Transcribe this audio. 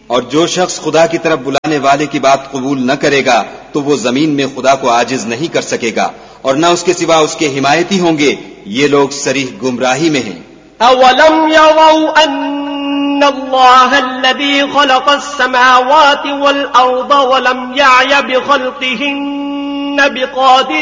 और जो शख्स खुदा की तरफ बुलाने वाले की बात कबूल न करेगा तो वो जमीन में खुदा को आजिज नहीं कर सकेगा और न उसके सिवा उसके हिमायती होंगे। ये लोग सरीह गुमराही में हैं। अवलम यरौ अन्नल्लाह अल्लज़ी ख़लक़स-समावाति वल अर्ज़ वलम यअय बिख़ल्क़िहिन्न बिक़ादिर